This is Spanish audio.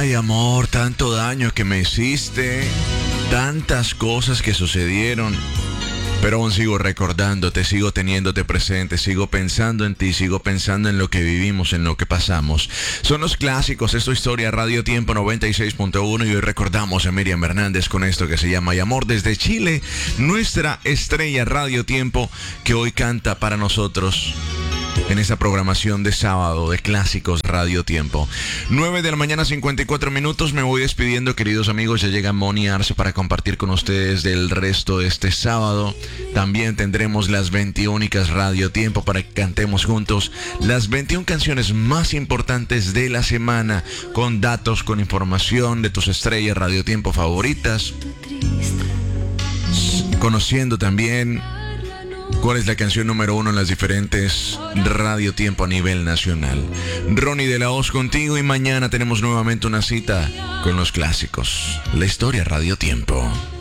Ay, amor, tanto daño que me hiciste, tantas cosas que sucedieron, pero aún sigo recordándote, sigo teniéndote presente, sigo pensando en ti, sigo pensando en lo que vivimos, en lo que pasamos. Son los clásicos, es tu historia, Radio Tiempo 96.1, y hoy recordamos a Miriam Hernández con esto que se llama Ay, amor, desde Chile, nuestra estrella Radio Tiempo, que hoy canta para nosotros en esa programación de sábado de Clásicos Radio Tiempo. 9 de la mañana, 54 minutos. Me voy despidiendo, queridos amigos. Ya llega Moni Arce para compartir con ustedes del resto de este sábado. También tendremos las 21 Radio Tiempo para que cantemos juntos las 21 canciones más importantes de la semana, con datos, con información de tus estrellas Radio Tiempo favoritas, conociendo también cuál es la canción número 1 en las diferentes Radio Tiempo a nivel nacional. Ronnie de la Hoz contigo, y mañana tenemos nuevamente una cita con los clásicos. La historia Radio Tiempo.